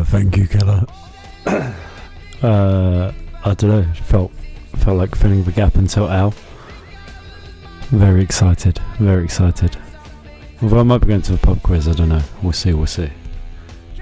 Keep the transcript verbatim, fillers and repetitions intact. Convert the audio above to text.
thank you, Keller. uh, I don't know. Felt felt like filling the gap until Al. Very excited. Very excited. Although I might be going to the pub quiz. I don't know. We'll see. We'll see.